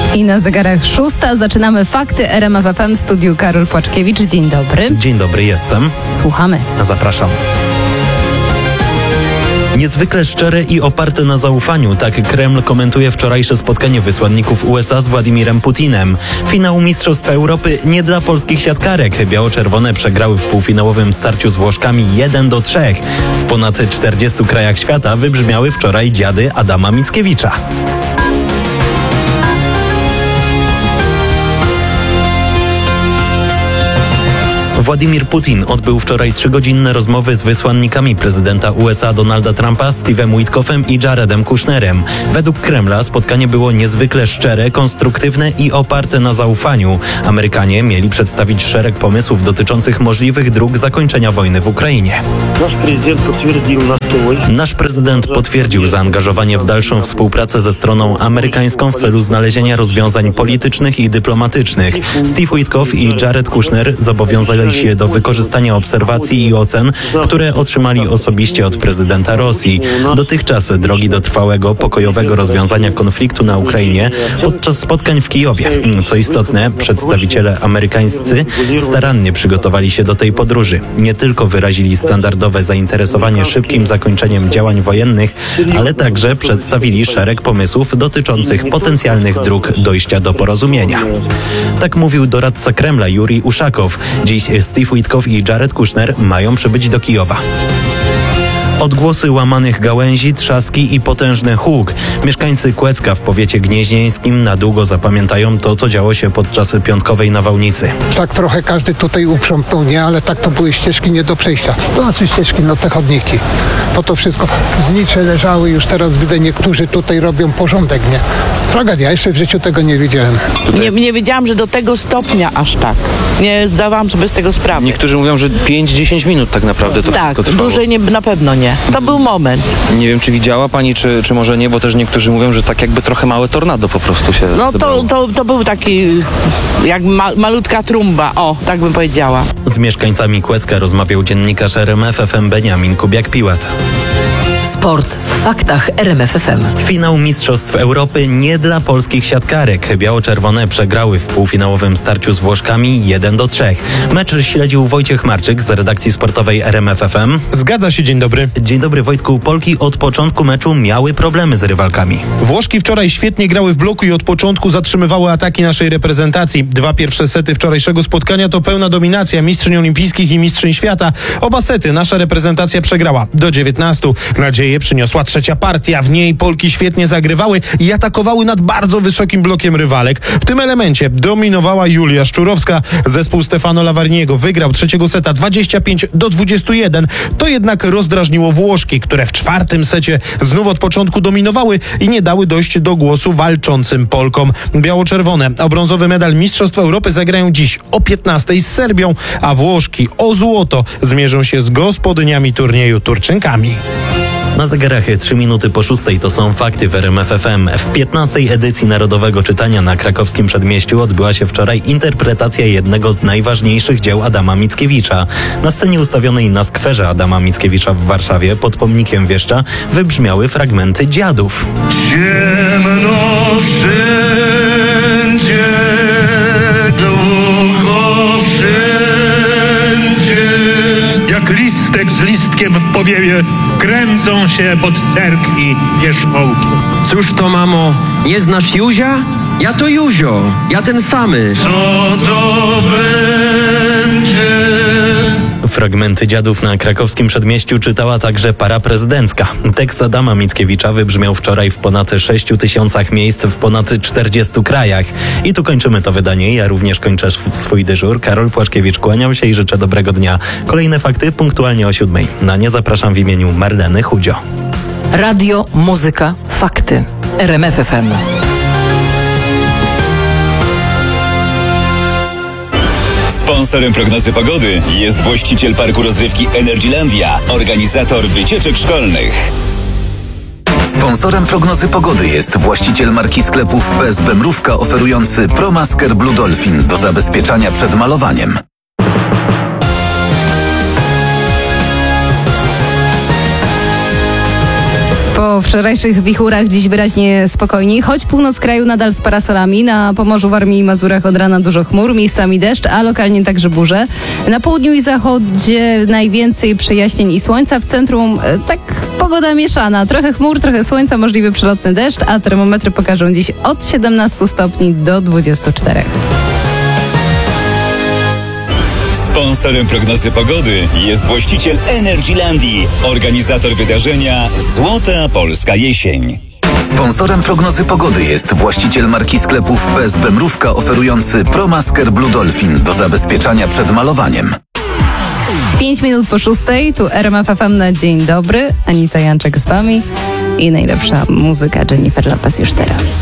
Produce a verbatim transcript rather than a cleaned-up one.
I na zegarach szósta zaczynamy Fakty R M F F M w studiu Karol Płaczkiewicz. Dzień dobry. Dzień dobry, jestem. Słuchamy. Zapraszam. Niezwykle szczere i oparte na zaufaniu, tak Kreml komentuje wczorajsze spotkanie wysłanników U S A z Władimirem Putinem. Finał Mistrzostw Europy nie dla polskich siatkarek. Biało-czerwone przegrały w półfinałowym starciu z Włoszkami jeden do trzech. W ponad czterdziestu krajach świata wybrzmiały wczoraj dziady Adama Mickiewicza. Władimir Putin odbył wczoraj trzygodzinne rozmowy z wysłannikami prezydenta U S A Donalda Trumpa, Steve'em Witkoffem i Jaredem Kushnerem. Według Kremla spotkanie było niezwykle szczere, konstruktywne i oparte na zaufaniu. Amerykanie mieli przedstawić szereg pomysłów dotyczących możliwych dróg zakończenia wojny w Ukrainie. Nasz prezydent potwierdził zaangażowanie w dalszą współpracę ze stroną amerykańską w celu znalezienia rozwiązań politycznych i dyplomatycznych. Steve Witkoff i Jared Kushner zobowiązali się do wykorzystania obserwacji i ocen, które otrzymali osobiście od prezydenta Rosji. Dotychczas drogi do trwałego, pokojowego rozwiązania konfliktu na Ukrainie podczas spotkań w Kijowie. Co istotne, przedstawiciele amerykańscy starannie przygotowali się do tej podróży. Nie tylko wyrazili standardowe zainteresowanie szybkim zakończeniem działań wojennych, ale także przedstawili szereg pomysłów dotyczących potencjalnych dróg dojścia do porozumienia. Tak mówił doradca Kremla Jurij Uszakow. Dziś Steve Witkoff i Jared Kushner mają przybyć do Kijowa. Odgłosy łamanych gałęzi, trzaski i potężny huk. Mieszkańcy Kłecka w powiecie gnieźnieńskim na długo zapamiętają to, co działo się podczas piątkowej nawałnicy. Tak trochę każdy tutaj uprzątnął, nie, ale tak to były ścieżki nie do przejścia. To znaczy ścieżki, no te chodniki. Po to wszystko znicze leżały, już teraz widzę, niektórzy tutaj robią porządek, nie. Tragedia, jeszcze w życiu tego nie widziałem. Nie, nie wiedziałam, że do tego stopnia aż tak. Nie zdawałam sobie z tego sprawy. Niektórzy mówią, że pięć do dziesięciu minut tak naprawdę to tak, wszystko trwało. dłużej nie, na pewno nie. To był moment. Nie wiem, czy widziała pani, czy, czy może nie, bo też niektórzy mówią, że tak jakby trochę małe tornado po prostu się No zebrało. to, to, to był taki jak ma, malutka trumba, o, tak bym powiedziała. Z mieszkańcami Kłecka rozmawiał dziennikarz R M F F M Beniamin Kubiak-Piłat. Sport w faktach R M F F M. Finał Mistrzostw Europy nie dla polskich siatkarek. Biało-czerwone przegrały w półfinałowym starciu z Włoszkami jeden do trzech. Mecz śledził Wojciech Marczyk z redakcji sportowej R M F F M. Zgadza się, dzień dobry. Dzień dobry, Wojtku. Polki od początku meczu miały problemy z rywalkami. Włoszki wczoraj świetnie grały w bloku i od początku zatrzymywały ataki naszej reprezentacji. Dwa pierwsze sety wczorajszego spotkania to pełna dominacja mistrzyń olimpijskich i mistrzyń świata. Oba sety nasza reprezentacja przegrała do dziewiętnastu. Nadzieję przyniosła trzecia partia. W niej Polki świetnie zagrywały i atakowały nad bardzo wysokim blokiem rywalek. W tym elemencie dominowała Julia Szczurowska. Zespół Stefano Lavarniego wygrał trzeciego seta dwadzieścia pięć do dwudziestu jeden. To jednak rozdrażniło Włoszki, które w czwartym secie znów od początku dominowały i nie dały dojść do głosu walczącym Polkom. Biało-czerwone o brązowy medal Mistrzostw Europy zagrają dziś o piętnastej z Serbią, a Włoszki o złoto zmierzą się z gospodyniami turnieju Turczynkami. Na zegarach trzy minuty po szóstej to są fakty w R M F F M. W piętnastej edycji Narodowego Czytania na krakowskim Przedmieściu odbyła się wczoraj interpretacja jednego z najważniejszych dzieł Adama Mickiewicza. Na scenie ustawionej na skwerze Adama Mickiewicza w Warszawie pod pomnikiem Wieszcza wybrzmiały fragmenty dziadów. Ciemno wszędzie, długo wszędzie. Jak listek z listkiem w powiewie kręcą się pod cerkwi wierzchołki. Cóż to, mamo, nie znasz Józia? Ja to Józio, ja ten samy. Co to będzie? Fragmenty dziadów na krakowskim Przedmieściu czytała także para prezydencka. Tekst Adama Mickiewicza wybrzmiał wczoraj w ponad sześciu tysiącach miejsc w ponad czterdziestu krajach. I tu kończymy to wydanie. Ja również kończę swój dyżur. Karol Płaczkiewicz, kłaniam się i życzę dobrego dnia. Kolejne fakty punktualnie o siódmej. Na nie zapraszam w imieniu Marleny Chudzio. Radio, muzyka, fakty. R M F F M. Sponsorem prognozy pogody jest właściciel parku rozrywki Energylandia, organizator wycieczek szkolnych. Sponsorem prognozy pogody jest właściciel marki sklepów P S B Mrówka oferujący ProMasker Blue Dolphin do zabezpieczania przed malowaniem. Po wczorajszych wichurach dziś wyraźnie spokojniej, choć północ kraju nadal z parasolami. Na Pomorzu, Warmii i Mazurach od rana dużo chmur, miejscami deszcz, a lokalnie także burze. Na południu i zachodzie najwięcej przejaśnień i słońca. W centrum e, tak pogoda mieszana. Trochę chmur, trochę słońca, możliwy przelotny deszcz, a termometry pokażą dziś od siedemnastu stopni do dwudziestu czterech. Sponsorem prognozy pogody jest właściciel Energylandii, organizator wydarzenia Złota Polska Jesień. Sponsorem prognozy pogody jest właściciel marki sklepów P S B Mrówka oferujący ProMasker Blue Dolphin do zabezpieczania przed malowaniem. Pięć minut po szóstej, tu R M F F M na dzień dobry. Anita Janczek z wami i najlepsza muzyka Jennifer Lopez już teraz.